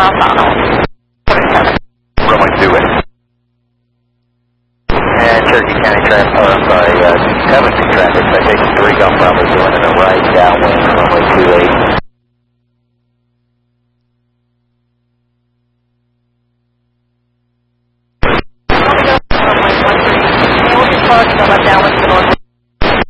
miles south. 27. Runway 28. And Cherokee County traffic, I'm sorry, Covington traffic, citation 3 Golf Bravo, going in the right downwind, runway 28. Runway 13. We'll be close to left downwind to the north.